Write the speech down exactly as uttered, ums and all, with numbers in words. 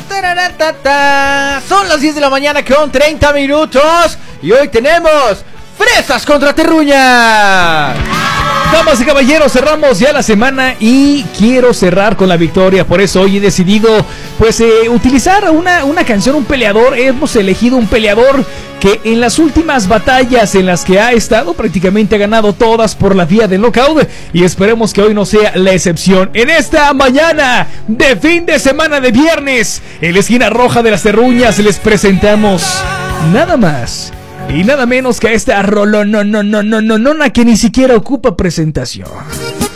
Son las diez de la mañana con treinta minutos y hoy tenemos Fresas contra Terruña. Damas y caballeros, cerramos ya la semana y quiero cerrar con la victoria. Por eso hoy he decidido pues eh, utilizar una, una canción, un peleador. Hemos elegido un peleador que en las últimas batallas en las que ha estado prácticamente ha ganado todas por la vía del knockout, y esperemos que hoy no sea la excepción. En esta mañana de fin de semana de viernes, en la esquina roja de las Terruñas les presentamos nada más y nada menos que a esta rolonononononona que ni siquiera ocupa presentación.